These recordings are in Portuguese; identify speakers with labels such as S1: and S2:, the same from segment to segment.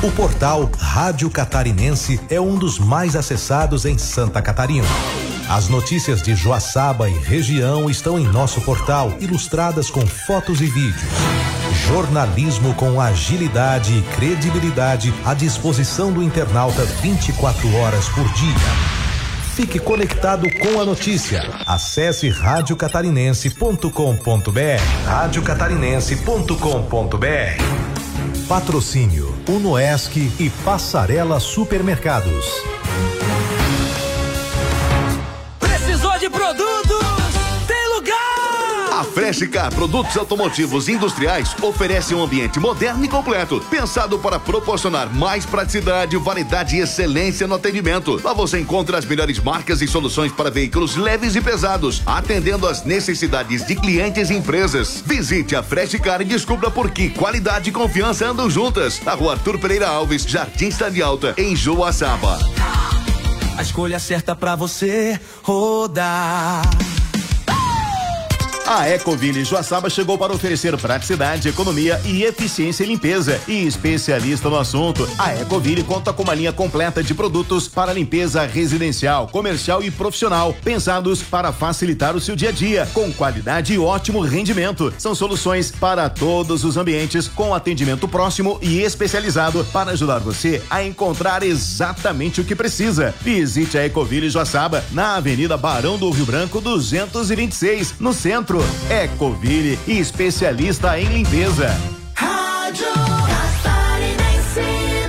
S1: O portal Rádio Catarinense é um dos mais acessados em Santa Catarina. As notícias de Joaçaba e região estão em nosso portal, ilustradas com fotos e vídeos. Jornalismo com agilidade e credibilidade à disposição do internauta 24 horas por dia. Fique conectado com a notícia. Acesse radiocatarinense.com.br. radiocatarinense.com.br. Patrocínio Unoesc e Passarela Supermercados.
S2: Precisou de produtos? Tem lugar!
S3: A Frescar Produtos Automotivos Industriais oferece um ambiente moderno e completo, pensado para proporcionar mais praticidade, variedade e excelência no atendimento. Lá você encontra as melhores marcas e soluções para veículos leves e pesados, atendendo às necessidades de clientes e empresas. Visite a Frescar e descubra por que qualidade e confiança andam juntas. Na Rua Arthur Pereira Alves, Jardim Cidade Alta, em Joaçaba.
S2: A escolha certa pra você rodar.
S4: A Ecoville Joaçaba chegou para oferecer praticidade, economia e eficiência em limpeza. E especialista no assunto, a Ecoville conta com uma linha completa de produtos para limpeza residencial, comercial e profissional, pensados para facilitar o seu dia a dia, com qualidade e ótimo rendimento. São soluções para todos os ambientes, com atendimento próximo e especializado para ajudar você a encontrar exatamente o que precisa. Visite a Ecoville Joaçaba na Avenida Barão do Rio Branco 226, no centro. Ecoville, especialista em limpeza.
S2: Rádio Catarinense.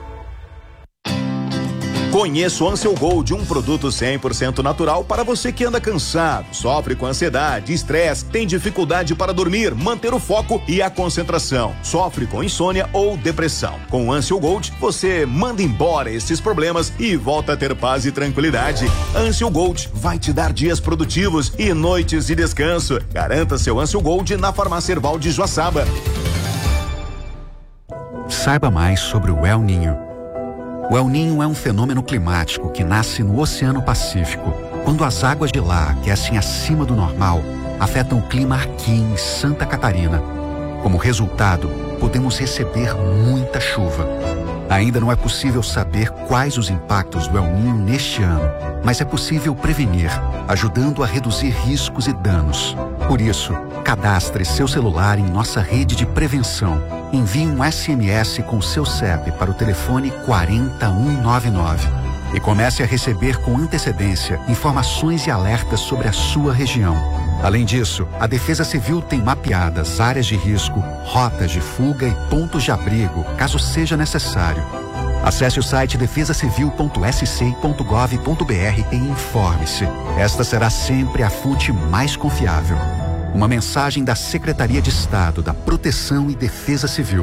S4: Conheça o Ansel Gold, um produto 100% natural para você que anda cansado, sofre com ansiedade, estresse, tem dificuldade para dormir, manter o foco e a concentração, sofre com insônia ou depressão. Com o Ansel Gold, você manda embora esses problemas e volta a ter paz e tranquilidade. Ansel Gold vai te dar dias produtivos e noites de descanso. Garanta seu Ansel Gold na Farmácia Herval de Joaçaba.
S5: Saiba mais sobre o El Niño. O El Niño é um fenômeno climático que nasce no Oceano Pacífico, quando as águas de lá aquecem acima do normal, afetam o clima aqui em Santa Catarina. Como resultado, podemos receber muita chuva. Ainda não é possível saber quais os impactos do El Niño neste ano, mas é possível prevenir, ajudando a reduzir riscos e danos. Por isso, cadastre seu celular em nossa rede de prevenção. Envie um SMS com seu CEP para o telefone 40199 e comece a receber com antecedência informações e alertas sobre a sua região. Além disso, a Defesa Civil tem mapeadas áreas de risco, rotas de fuga e pontos de abrigo, caso seja necessário. Acesse o site defesacivil.sc.gov.br e informe-se. Esta será sempre a fonte mais confiável. Uma mensagem da Secretaria de Estado da Proteção e Defesa Civil.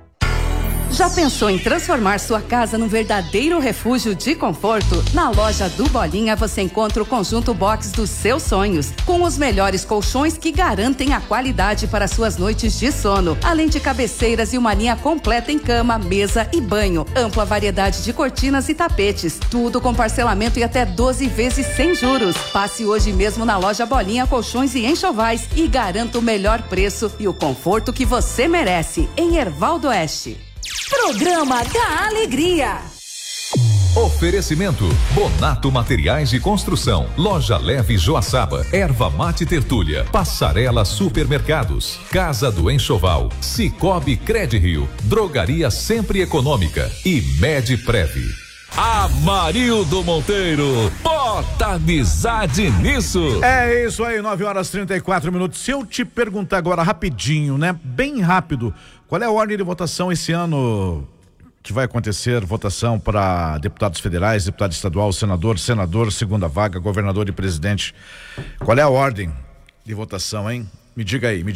S6: Já pensou em transformar sua casa num verdadeiro refúgio de conforto? Na loja do Bolinha você encontra o conjunto box dos seus sonhos, com os melhores colchões que garantem a qualidade para suas noites de sono, além de cabeceiras e uma linha completa em cama, mesa e banho, ampla variedade de cortinas e tapetes, tudo com parcelamento e até 12 vezes sem juros. Passe hoje mesmo na loja Bolinha Colchões e Enxovais e garanta o melhor preço e o conforto que você merece, em Herval do Oeste.
S7: Programa da Alegria.
S8: Oferecimento Bonato Materiais de Construção, Loja Leve Joaçaba, Erva Mate Tertúlia, Passarela Supermercados, Casa do Enxoval, Cicobi Credrio, Drogaria Sempre Econômica e Medprev. Amarildo Monteiro, bota amizade nisso.
S9: É isso aí, 9h34. Se eu te perguntar agora rapidinho, né? Bem rápido, qual é a ordem de votação esse ano que vai acontecer? Votação para deputados federais, deputado estadual, senador, segunda vaga, governador e presidente. Qual é a ordem de votação, hein? Me diga aí.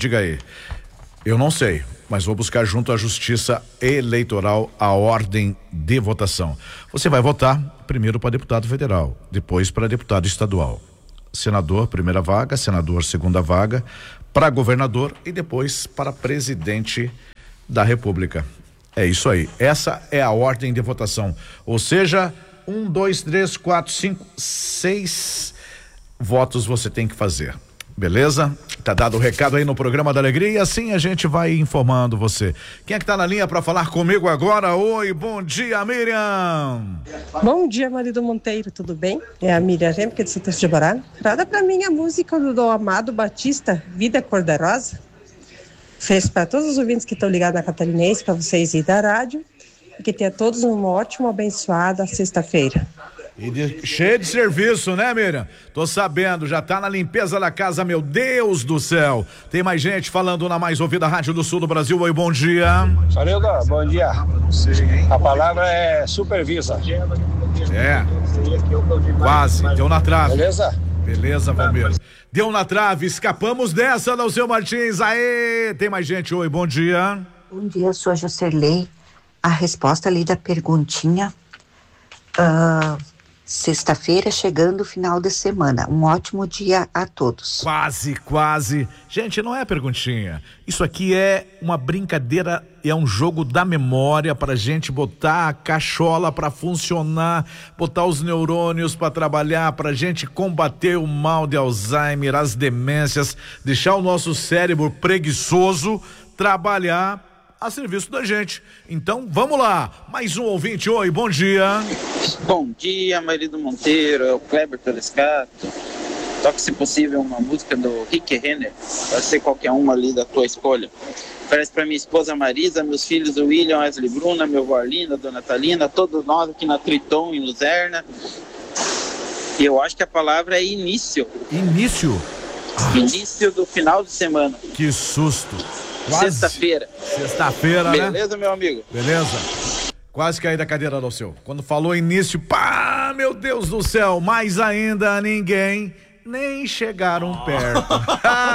S9: Eu não sei, mas vou buscar junto à Justiça Eleitoral a ordem de votação. Você vai votar primeiro para deputado federal, depois para deputado estadual. Senador, primeira vaga, senador, segunda vaga, para governador e depois para presidente da República. É isso aí. Essa é a ordem de votação. Ou seja, 1, 2, 3, 4, 5, 6 votos você tem que fazer. Beleza? Tá dado o recado aí no programa da Alegria e assim a gente vai informando você. Quem é que tá na linha para falar comigo agora? Oi, bom dia, Miriam.
S10: Bom dia, marido Monteiro, tudo bem? É a Miriam Remke de Santa de Bará. Roda pra mim a música do Amado Batista, Vida Cor-de-Rosa. Fez para todos os ouvintes que estão ligados na Catarinense, para vocês e da rádio. E que tenha todos uma ótima, abençoada sexta-feira.
S9: Cheio de serviço, né, Miriam? Tô sabendo, já tá na limpeza da casa, meu Deus do céu. Tem mais gente falando na mais ouvida Rádio do Sul do Brasil. Oi, bom dia.
S11: Sarilda, bom dia. A palavra é supervisa.
S9: É. Quase, deu na trave.
S11: Beleza?
S9: Beleza, Valmir. Deu na trave, escapamos dessa, não, seu Martins. Aê, tem mais gente. Oi, bom dia.
S12: Bom dia, sou a Jocerlei. A resposta ali da perguntinha. Sexta-feira, chegando o final de semana. Um ótimo dia a todos.
S9: Quase. Gente, não é perguntinha. Isso aqui é uma brincadeira, é um jogo da memória pra gente botar a cachola pra funcionar, botar os neurônios pra trabalhar, pra gente combater o mal de Alzheimer, as demências, deixar o nosso cérebro preguiçoso trabalhar a serviço da gente. Então, vamos lá. Mais um ouvinte. Oi, bom dia.
S13: Bom dia, marido Monteiro. É o Kleber Telescato. Toque, se possível, uma música do Rick Renner. Pode ser qualquer uma ali da tua escolha. Oferece para minha esposa Marisa, meus filhos o William, Wesley Bruna, meu avó Arlinda, Dona Talina, todos nós aqui na Triton, em Luzerna. E eu acho que a palavra é início.
S9: Início?
S13: Início do final de semana.
S9: Que susto.
S13: Sexta-feira.
S9: Sexta-feira, né?
S13: Beleza, meu amigo?
S9: Beleza. Quase caí da cadeira do seu. Quando falou início, pá, meu Deus do céu, mais ainda ninguém nem chegaram perto.